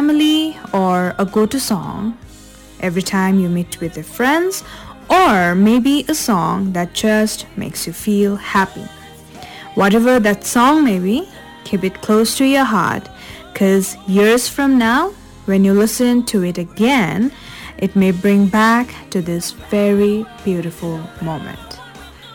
family, or a go-to song every time you meet with your friends, or maybe a song that just makes you feel happy. Whatever that song may be, keep it close to your heart, because years from now, when you listen to it again, it may bring back to this very beautiful moment.